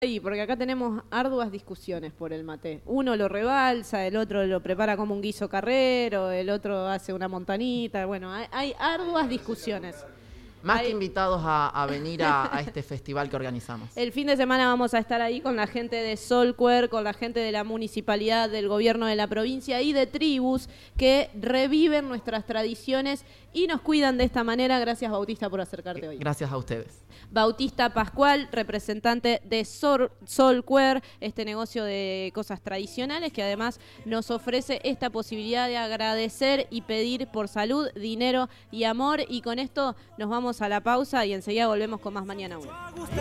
Sí, porque acá tenemos arduas discusiones por el mate. Uno lo rebalsa, el otro lo prepara como un guiso carrero, el otro hace una montanita. Bueno, hay arduas discusiones. Más que invitados a venir a este festival que organizamos. El fin de semana vamos a estar ahí con la gente de Solquer, con la gente de la municipalidad, del gobierno de la provincia y de tribus que reviven nuestras tradiciones y nos cuidan de esta manera. Gracias, Bautista, por acercarte hoy. Gracias a ustedes. Bautista Pascual, representante de Solquer, este negocio de cosas tradicionales que además nos ofrece esta posibilidad de agradecer y pedir por salud, dinero y amor. Y con esto nos vamos a la pausa y enseguida volvemos con más Mañana 1.